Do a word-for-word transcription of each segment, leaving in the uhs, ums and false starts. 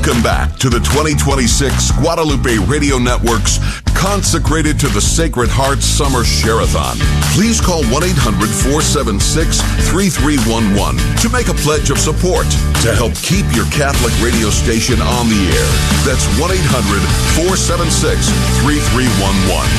Welcome back to the twenty twenty-six Guadalupe Radio Network's Consecrated to the Sacred Heart Summer Share-a-thon. Please call one eight hundred four seven six three three one one to make a pledge of support to help keep your Catholic radio station on the air. That's one eight hundred four seven six three three one one.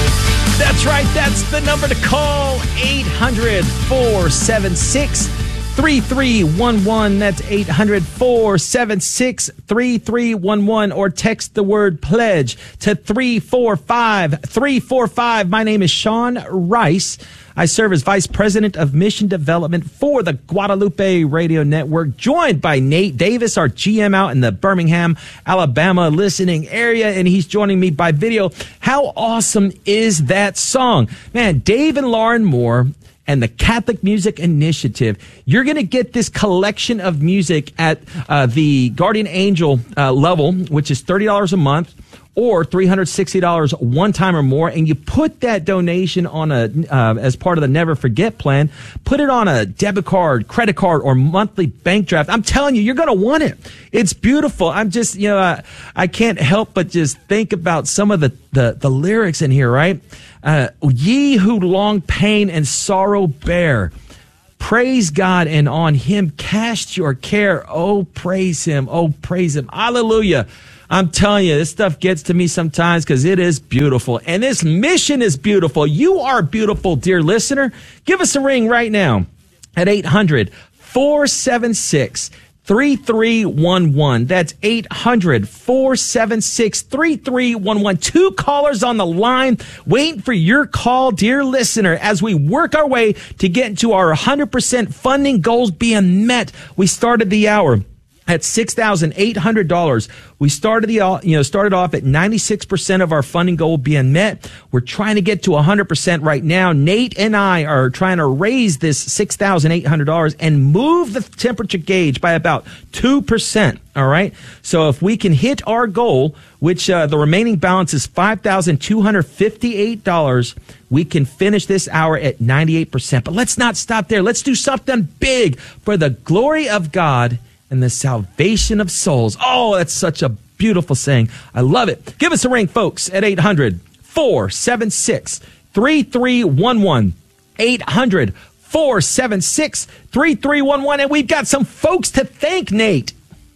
That's right. That's the number to call. eight hundred four seven six three three one one. That's eight hundred four seven six three three one one. Or text the word pledge to three four five three four five. My name is Sean Rice. I serve as Vice President of Mission Development for the Guadalupe Radio Network, joined by Nate Davis, our G M out in the Birmingham, Alabama listening area, and he's joining me by video. How awesome is that song? Man, Dave and Lauren Moore and the Catholic Music Initiative. You're going to get this collection of music at uh, the Guardian Angel uh, level, which is thirty dollars a month, or three hundred sixty dollars one time or more, and you put that donation on a uh, as part of the Never Forget plan. Put it on a debit card, credit card, or monthly bank draft. I'm telling you, you're going to want it. It's beautiful. I'm just, you know, I, I can't help but just think about some of the, the, the lyrics in here, right? Uh, ye who long pain and sorrow bear, praise God and on him cast your care. Oh, praise him. Oh, praise him. Hallelujah. I'm telling you, this stuff gets to me sometimes because it is beautiful. And this mission is beautiful. You are beautiful, dear listener. Give us a ring right now at eight hundred four seven six three three one one. That's eight hundred four seven six three three one one. Two callers on the line waiting for your call, dear listener, as we work our way to get to our one hundred percent funding goals being met. We started the hour at six thousand eight hundred dollars. We started the you know started off at ninety-six percent of our funding goal being met. We're trying to get to one hundred percent right now. Nate and I are trying to raise this six thousand eight hundred dollars and move the temperature gauge by about two percent. All right. So if we can hit our goal, which uh, the remaining balance is five thousand two hundred fifty-eight dollars, we can finish this hour at ninety-eight percent. But let's not stop there. Let's do something big for the glory of God and the salvation of souls. Oh, that's such a beautiful saying. I love it. Give us a ring, folks, at eight hundred four seven six three three one one. eight hundred four seven six three three one one. And we've got some folks to thank, Nate.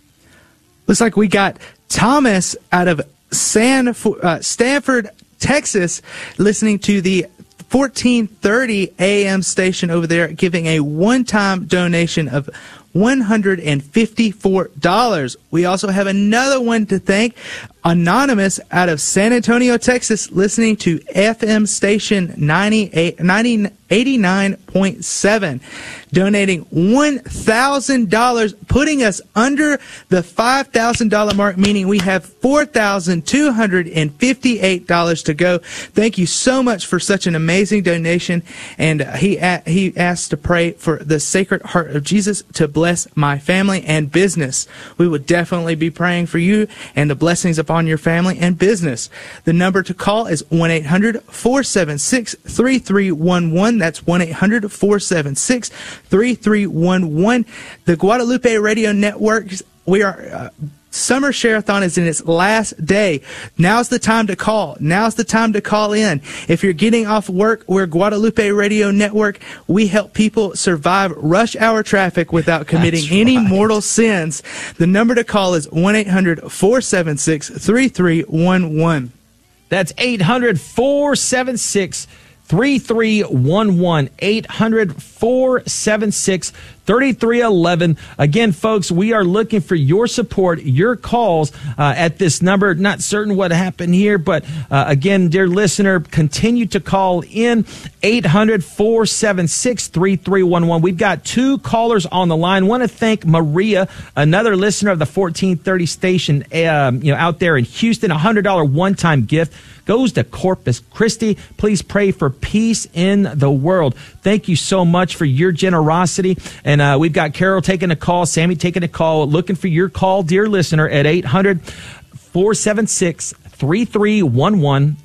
Looks like we got Thomas out of San uh, Stanford, Texas, listening to the fourteen thirty A M station over there, giving a one-time donation of one hundred fifty-four dollars. We also have another one to thank, Anonymous out of San Antonio, Texas, listening to F M station ninety-eight, ninety, eighty-nine point seven, donating one thousand dollars, putting us under the five thousand dollars mark, meaning we have four thousand two hundred fifty-eight dollars to go. Thank you so much for such an amazing donation. And he he asked to pray for the Sacred Heart of Jesus to bless my family and business. We would definitely be praying for you and the blessings upon your family and business. The number to call is one eight hundred four seven six three three one one. That's one eight hundred four seven six three three one one. The Guadalupe Radio Network, we are... Uh, Summer Share-a-thon is in its last day. Now's the time to call. Now's the time to call in. If you're getting off work, we're Guadalupe Radio Network. We help people survive rush hour traffic without committing That's any right. mortal sins. The number to call is one eight hundred four seven six three three one one. That's eight hundred four seven six three three one one. eight hundred four seven six three three one one. Again, folks, we are looking for your support, your calls uh, at this number. Not certain what happened here, but uh, again, dear listener, continue to call in eight hundred four seven six three three one one. We've got two callers on the line. Want to thank Maria, another listener of the fourteen thirty station, uh, you know, out there in Houston. A one hundred dollars one-time gift goes to Corpus Christi. Please pray for peace in the world. Thank you so much for your generosity. And uh, we've got Carol taking a call, Sammy taking a call, looking for your call, dear listener, at eight hundred four seven six three three one one.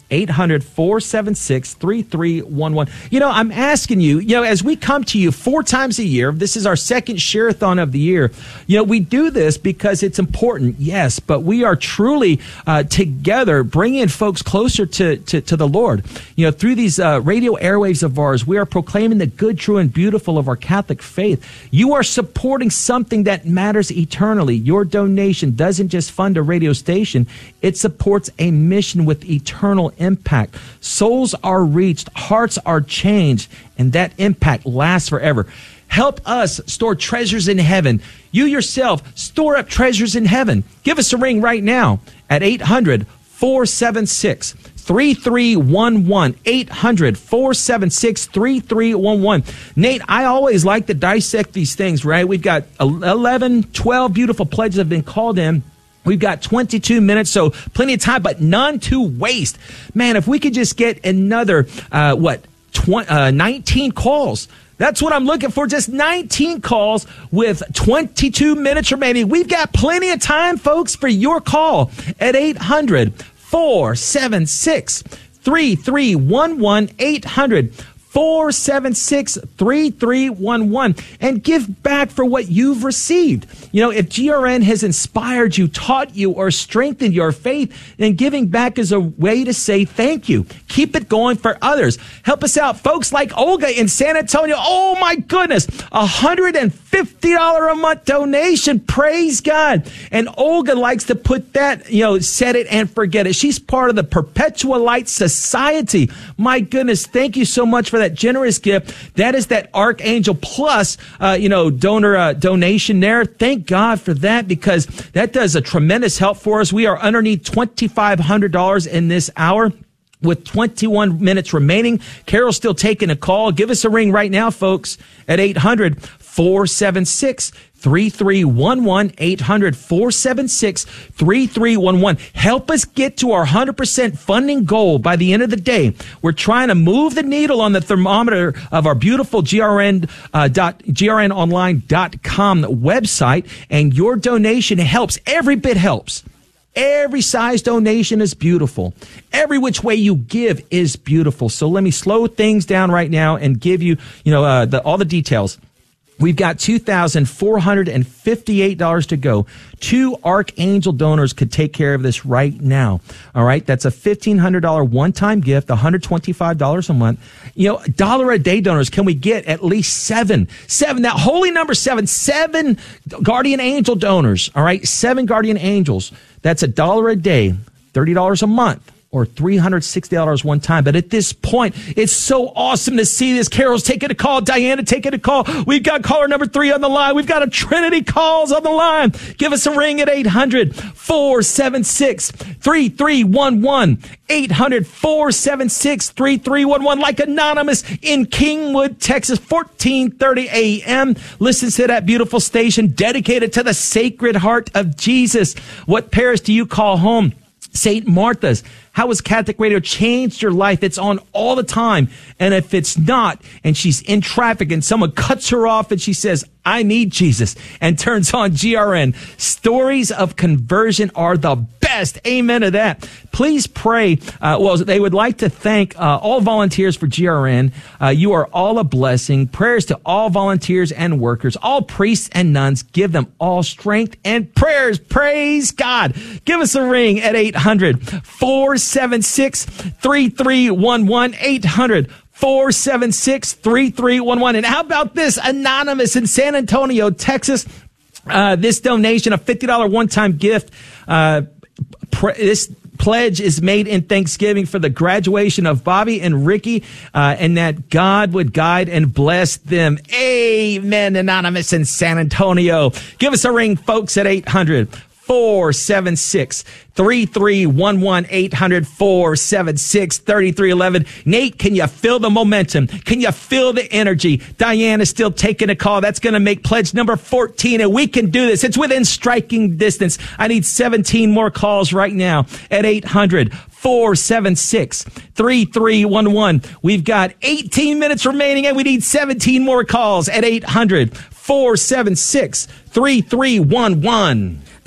eight hundred, four seven six, three three one one. You know, I'm asking you, you know, as we come to you four times a year, this is our second Share-a-thon of the year. You know, we do this because it's important, yes, but we are truly uh, together bringing folks closer to, to, to the Lord. You know, through these uh, radio airwaves of ours, we are proclaiming the good, true, and beautiful of our Catholic faith. You are supporting something that matters eternally. Your donation doesn't just fund a radio station, it supports a mission with eternal impact. Souls are reached, hearts are changed, and that impact lasts forever. Help us store treasures in heaven. You yourself store up treasures in heaven. Give us a ring right now at eight hundred, four seven six, three three one one. eight hundred, four seven six, three three one one. Nate, I always like to dissect these things, right? We've got eleven, twelve beautiful pledges have been called in. We've got twenty-two minutes, so plenty of time, but none to waste. Man, if we could just get another, uh, what, twenty, uh, nineteen calls. That's what I'm looking for, just nineteen calls with twenty-two minutes remaining. We've got plenty of time, folks, for your call at eight hundred, four seven six, three three one one, eight hundred, four seven six, three three one one, and give back for what you've received. You know, if G R N has inspired you, taught you, or strengthened your faith, then giving back is a way to say thank you. Keep it going for others. Help us out. Folks like Olga in San Antonio. Oh, my goodness. one hundred fifty dollars a month donation. Praise God. And Olga likes to put that, you know, set it and forget it. She's part of the Perpetual Light Society. My goodness. Thank you so much for that generous gift. That is that Archangel Plus, uh, you know, donor uh, donation there. Thank God for that, because that does a tremendous help for us. We are underneath twenty-five hundred dollars in this hour with twenty-one minutes remaining. Carol's still taking a call. Give us a ring right now, folks, at eight hundred, four seven six, three three one one, eight hundred, four seven six, three three one one. Help us get to our one hundred percent funding goal by the end of the day. We're trying to move the needle on the thermometer of our beautiful G R N, uh, dot, G R N online dot com website, and your donation helps. Every bit helps. Every size donation is beautiful. Every which way you give is beautiful. So let me slow things down right now and give you, you know, uh, the, all the details. We've got two thousand four hundred fifty-eight dollars to go. Two Archangel donors could take care of this right now. All right. That's a fifteen hundred dollars one-time gift, one hundred twenty-five dollars a month. You know, dollar a day donors. Can we get at least seven? Seven. That holy number seven. Seven Guardian Angel donors. All right. Seven Guardian Angels. That's a dollar a day, thirty dollars a month, or three hundred sixty dollars one time. But at this point, it's so awesome to see this. Carol's taking a call. Diana taking a call. We've got caller number three on the line. We've got a Trinity calls on the line. Give us a ring at eight hundred, four seven six, three three one one. eight hundred, four seven six, three three one one. Like Anonymous in Kingwood, Texas, fourteen thirty a m Listen to that beautiful station dedicated to the Sacred Heart of Jesus. What parish do you call home? Saint Martha's. How has Catholic Radio changed your life? It's on all the time. And if it's not, and she's in traffic and someone cuts her off and she says, I need Jesus, and turns on G R N, stories of conversion are the best. Amen to that. Please pray. Uh, well, they would like to thank uh, all volunteers for G R N. Uh, you are all a blessing. Prayers to all volunteers and workers, all priests and nuns. Give them all strength and prayers. Praise God. Give us a ring at eight hundred, four seven six, three three one one. eight hundred, four seven six, three three one one. And how about this? Anonymous in San Antonio, Texas. Uh, this donation, a fifty dollars one-time gift. Uh, pr- this pledge is made in thanksgiving for the graduation of Bobby and Ricky, uh, and that God would guide and bless them. Amen. Anonymous in San Antonio. Give us a ring, folks, at eight hundred, four seven six, three three one one. eight hundred, four seven six, three three one one. Nate, can you feel the momentum? Can you feel the energy? Diane is still taking a call. That's going to make pledge number fourteen, and we can do this. It's within striking distance. I need seventeen more calls right now at eight hundred, four seven six, three three one one. We've got eighteen minutes remaining, and we need seventeen more calls at eight hundred, four seven six, three three one one.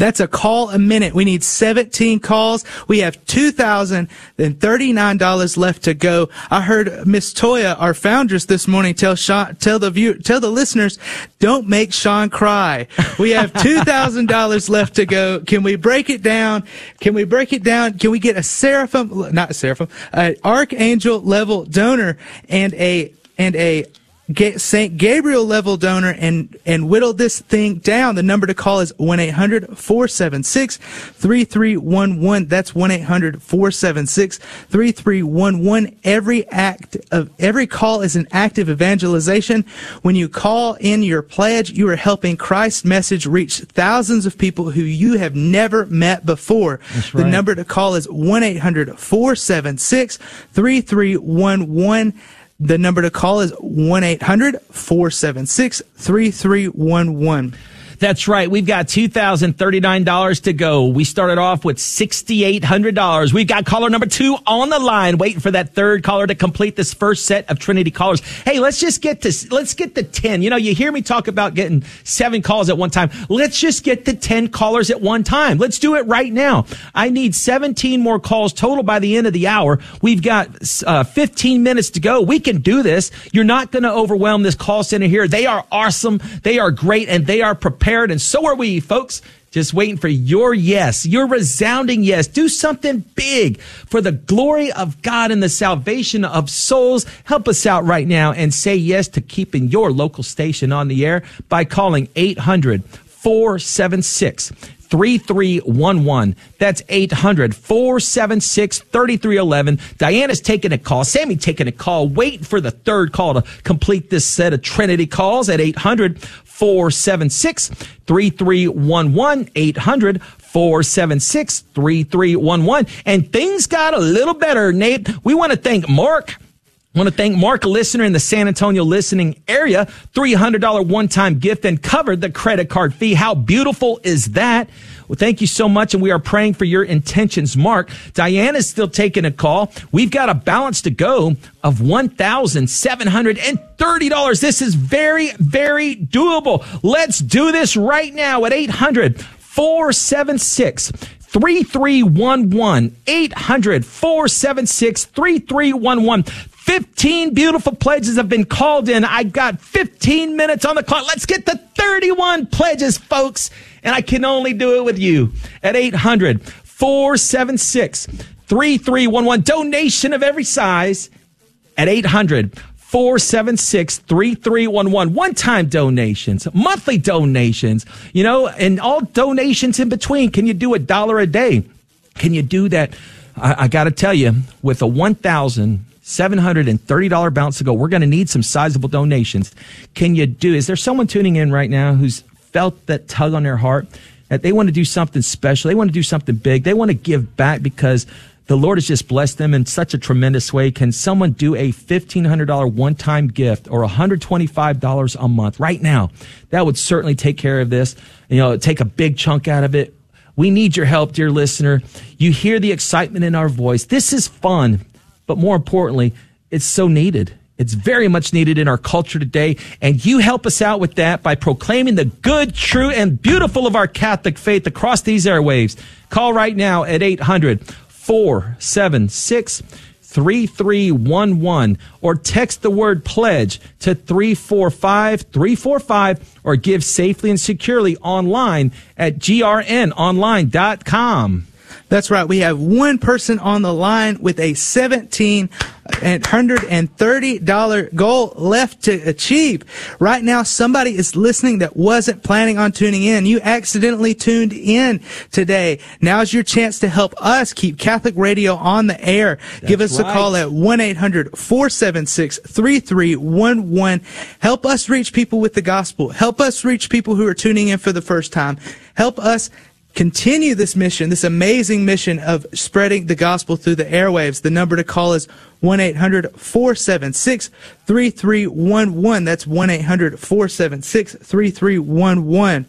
That's a call a minute. We need seventeen calls. We have two thousand thirty-nine dollars left to go. I heard Miss Toya, our foundress, this morning tell Sean, tell the view, tell the listeners, don't make Sean cry. We have two thousand dollars left to go. Can we break it down? Can we break it down? Can we get a seraphim, not a seraphim, an archangel level donor and a, and a Saint Gabriel level donor and, and whittle this thing down? The number to call is one eight hundred four seven six three three one one. That's one eight hundred four seven six three three one one. Every act of, every call is an act of evangelization. When you call in your pledge, you are helping Christ's message reach thousands of people who you have never met before. That's right. The number to call is one eight hundred four seven six three three one one. The number to call is one eight hundred four seven six three three one one. That's right. We've got two thousand thirty-nine dollars to go. We started off with six thousand eight hundred dollars. We've got caller number two on the line, waiting for that third caller to complete this first set of Trinity callers. Hey, let's just get to, let's get to ten. You know, you hear me talk about getting seven calls at one time. Let's just get to ten callers at one time. Let's do it right now. I need seventeen more calls total by the end of the hour. We've got uh, fifteen minutes to go. We can do this. You're not going to overwhelm this call center here. They are awesome. They are great, and they are prepared. And so are we, folks. Just waiting for your yes, your resounding yes. Do something big for the glory of God and the salvation of souls. Help us out right now and say yes to keeping your local station on the air by calling eight hundred four seven six three three one one. That's eight hundred four seven six three three one one. Diana's taking a call. Sammy taking a call. Waiting for the third call to complete this set of Trinity calls at eight hundred four seven six three three one one. eight hundred four seven six three three one one. And things got a little better, Nate. We want to thank Mark. I want to thank Mark, a listener in the San Antonio listening area. three hundred dollars one-time gift and covered the credit card fee. How beautiful is that? Well, thank you so much, and we are praying for your intentions, Mark. Diane is still taking a call. We've got a balance to go of one thousand seven hundred thirty dollars. This is very, very doable. Let's do this right now at eight hundred four seven six three three one one. eight hundred four seven six three three one one. fifteen beautiful pledges have been called in. I got fifteen minutes on the clock. Let's get to thirty-one pledges, folks. And I can only do it with you at eight hundred four seven six three three one one. Donation of every size at eight hundred four seven six three three one one. One-time donations, monthly donations, you know, and all donations in between. Can you do a dollar a day? Can you do that? I, I got to tell you, with a one thousand seven hundred thirty dollars balance to go, we're going to need some sizable donations. Can you do, is there someone tuning in right now who's felt that tug on their heart that they want to do something special? They want to do something big. They want to give back because the Lord has just blessed them in such a tremendous way. Can someone do a fifteen hundred dollars one-time gift or one hundred twenty-five dollars a month right now? That would certainly take care of this. You know, take a big chunk out of it. We need your help, dear listener. You hear the excitement in our voice. This is fun, but more importantly, it's so needed. It's very much needed in our culture today. And you help us out with that by proclaiming the good, true, and beautiful of our Catholic faith across these airwaves. Call right now at eight hundred four seven six three three one one or text the word pledge to three four five three four five or give safely and securely online at g r n online dot com. That's right. We have one person on the line with a seventeen hundred thirty dollars goal left to achieve. Right now, somebody is listening that wasn't planning on tuning in. You accidentally tuned in today. Now's your chance to help us keep Catholic Radio on the air. That's Give us right. a call at one eight hundred four seven six three three one one. Help us reach people with the gospel. Help us reach people who are tuning in for the first time. Help us continue this mission, this amazing mission of spreading the gospel through the airwaves. The number to call is one eight hundred four seven six three three one one. That's one eight hundred four seven six three three one one.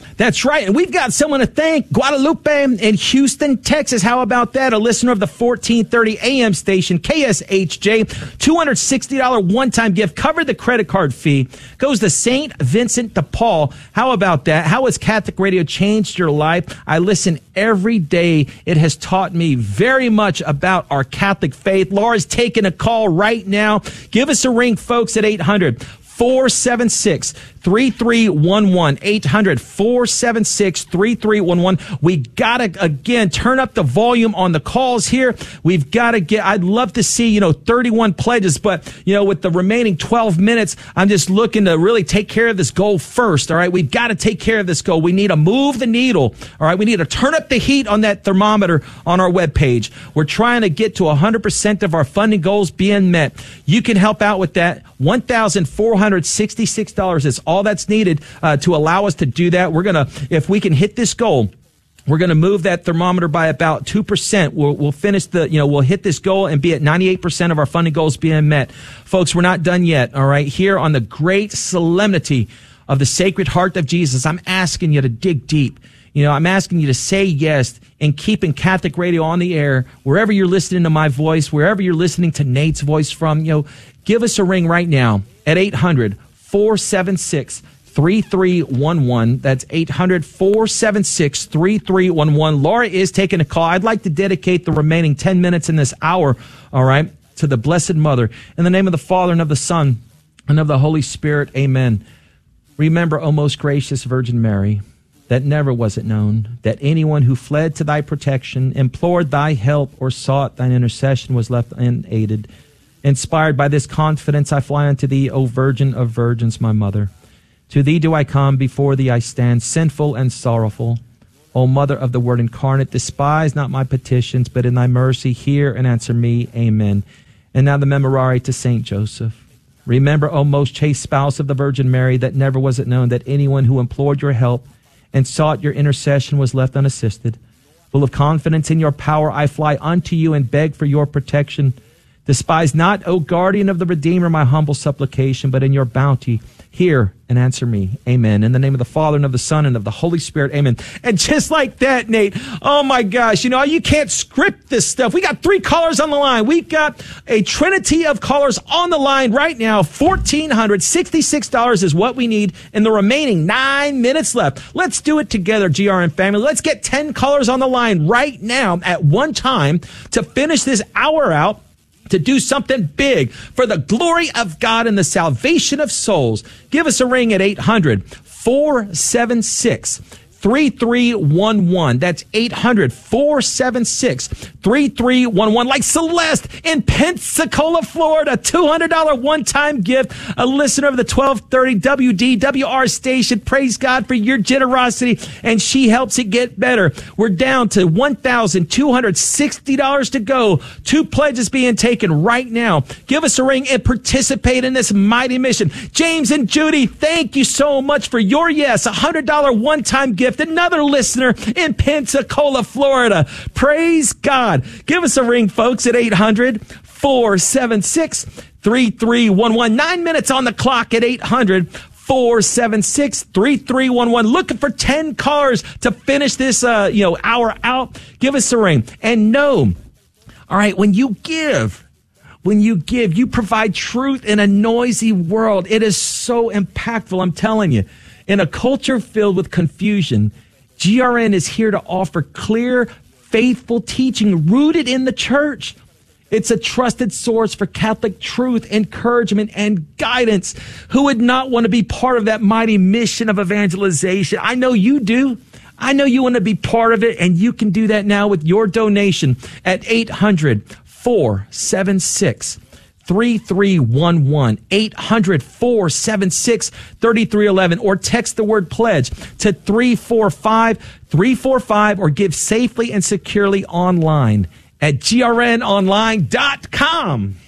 That's right. And we've got someone to thank. Guadalupe in Houston, Texas. How about that? A listener of the fourteen thirty A M station, K S H J. two hundred sixty dollars one-time gift. Covered the credit card fee. Goes to Saint Vincent de Paul. How about that? How has Catholic Radio changed your life? I listen every day. It has taught me very much about our Catholic faith. Laura's taking a call right now. Give us a ring, folks, at eight hundred four seven six three three one one. eight hundred four seven six three three one one. We got to, again, turn up the volume on the calls here. We've got to get, I'd love to see, you know, thirty-one pledges, but, you know, with the remaining twelve minutes, I'm just looking to really take care of this goal first. All right. We've got to take care of this goal. We need to move the needle. All right. We need to turn up the heat on that thermometer on our webpage. We're trying to get to one hundred percent of our funding goals being met. You can help out with that. one thousand four hundred sixty-six dollars is all that's needed uh, to allow us to do that. We're going to, if we can hit this goal, we're going to move that thermometer by about two percent. We'll, we'll finish the, you know, we'll hit this goal and be at ninety-eight percent of our funding goals being met. Folks, we're not done yet. All right. Here on the great solemnity of the Sacred Heart of Jesus, I'm asking you to dig deep. You know, I'm asking you to say yes and keeping Catholic Radio on the air, wherever you're listening to my voice, wherever you're listening to Nate's voice from, you know, give us a ring right now at eight hundred four seven six three three one one. That's eight hundred four seven six three three one one. Laura is taking a call. I'd like to dedicate the remaining ten minutes in this hour, all right, to the Blessed Mother. In the name of the Father and of the Son and of the Holy Spirit, amen. Remember, O most gracious Virgin Mary, that never was it known that anyone who fled to thy protection, implored thy help, or sought thine intercession was left unaided. Inspired by this confidence, I fly unto thee, O Virgin of Virgins, my mother. To thee do I come, before thee I stand, sinful and sorrowful. O Mother of the Word incarnate, despise not my petitions, but in thy mercy hear and answer me. Amen. And now the Memorare to Saint Joseph. Remember, O most chaste spouse of the Virgin Mary, that never was it known that anyone who implored your help and sought your intercession was left unassisted. Full of confidence in your power, I fly unto you and beg for your protection. Despise not, O guardian of the Redeemer, my humble supplication, but in your bounty, hear and answer me. Amen. In the name of the Father and of the Son and of the Holy Spirit. Amen. And just like that, Nate, oh my gosh, you know, you can't script this stuff. We got three callers on the line. We've got a trinity of callers on the line right now. one thousand four hundred sixty-six dollars is what we need in the remaining nine minutes left. Let's do it together, G R N family. Let's get ten callers on the line right now at one time to finish this hour out, to do something big for the glory of God and the salvation of souls. Give us a ring at eight hundred four seven six three three one one. That's eight hundred four seven six three three one one. Like Celeste in Pensacola, Florida. two hundred dollars one-time gift. A listener of the twelve thirty W D W R station. Praise God for your generosity, and she helps it get better. We're down to one thousand two hundred sixty dollars to go. Two pledges being taken right now. Give us a ring and participate in this mighty mission. James and Judy, thank you so much for your yes. A one hundred dollars one-time gift. Another listener in Pensacola, Florida. Praise God. Give us a ring, folks, at eight hundred four seven six three three one one. Nine minutes on the clock at eight hundred four seven six three three one one. Looking for ten callers to finish this uh, you know, hour out. Give us a ring. And know, all right, when you give, when you give, you provide truth in a noisy world. It is so impactful, I'm telling you. In a culture filled with confusion, G R N is here to offer clear, faithful teaching rooted in the church. It's a trusted source for Catholic truth, encouragement, and guidance. Who would not want to be part of that mighty mission of evangelization? I know you do. I know you want to be part of it, and you can do that now with your donation at eight hundred four seven six three three one one. eight hundred four seven six three three one one, or text the word pledge to three four five three four five, or give safely and securely online at G R N online dot com.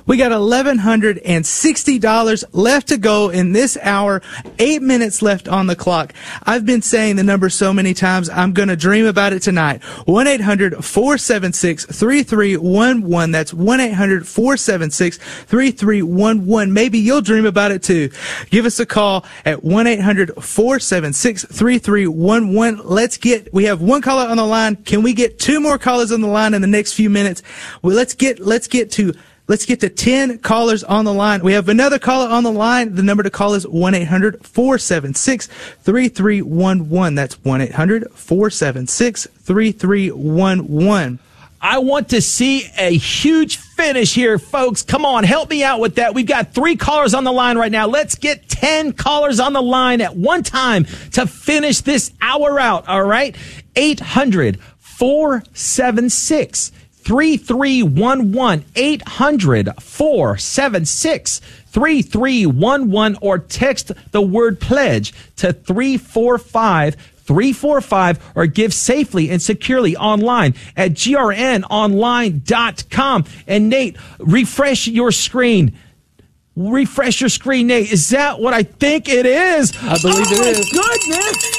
We got eleven hundred sixty dollars left to go in this hour. Eight minutes left on the clock. I've been saying the number so many times, I'm going to dream about it tonight. one eight hundred four seven six three three one one. That's one eight hundred four seven six three three one one. Maybe you'll dream about it too. Give us a call at one eight hundred four seven six three three one one. Let's get, we have one caller on the line. Can we get two more callers on the line in the next few minutes? Well, let's get, let's get to, let's get to ten callers on the line. We have another caller on the line. The number to call is one eight hundred four seven six three three one one. That's one eight hundred four seven six three three one one. I want to see a huge finish here, folks. Come on, help me out with that. We've got three callers on the line right now. Let's get ten callers on the line at one time to finish this hour out, all right? eight hundred four seven six three three one one. eight hundred four seven six three three one one, or text the word pledge to three four five three four five, or give safely and securely online at G R N online dot com. And Nate, refresh your screen. Refresh your screen, Nate. Is that what I think it is? I believe oh it is. Goodness.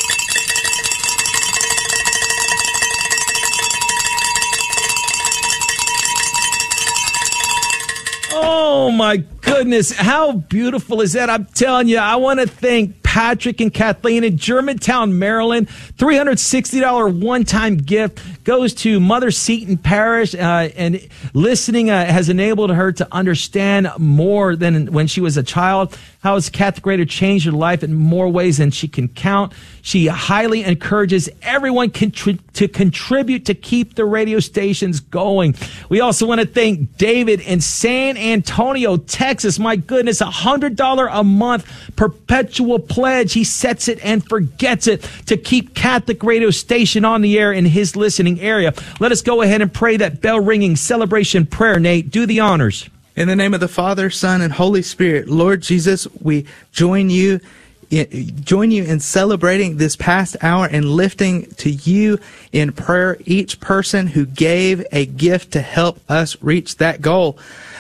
Oh my goodness. How beautiful is that? I'm telling you, I want to thank Patrick and Kathleen in Germantown, Maryland. three hundred sixty dollars one-time gift goes to Mother Seton Parish, uh, and listening uh, has enabled her to understand more than when she was a child how has Catholic Radio changed her life in more ways than she can count. She highly encourages everyone contri- to contribute to keep the radio stations going. We also want to thank David in San Antonio, Texas. My goodness, one hundred dollars a month perpetual pledge. He sets it and forgets it to keep Catholic Radio station on the air in his listening area. Let us go ahead and pray that bell ringing celebration prayer. Nate, do the honors. In the name of the Father, Son, and Holy Spirit, Lord Jesus, we join you join you in celebrating this past hour and lifting to you in prayer each person who gave a gift to help us reach that goal.